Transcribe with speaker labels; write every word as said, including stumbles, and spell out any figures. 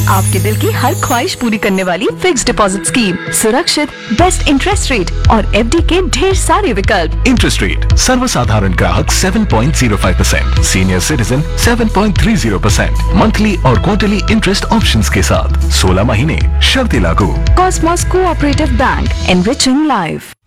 Speaker 1: आपके दिल की हर ख्वाहिश पूरी करने वाली फिक्स डिपॉजिट स्कीम, सुरक्षित, बेस्ट इंटरेस्ट रेट और एफडी के ढेर सारे विकल्प।
Speaker 2: इंटरेस्ट रेट सर्वसाधारण ग्राहक seven point zero five percent, senior citizen seven point three zero percent, monthly और क्वार्टरली इंटरेस्ट ऑप्शंस के साथ सोलह महीने, शर्तें लागू।
Speaker 1: Cosmos cooperative bank, enriching life.